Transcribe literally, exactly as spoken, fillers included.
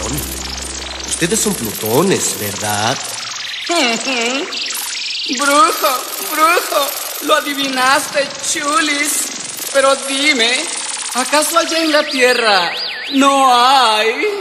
Plutón. Ustedes son plutones, ¿verdad? Brujo, brujo, lo adivinaste, chulis. Pero dime, ¿acaso allá en la Tierra no hay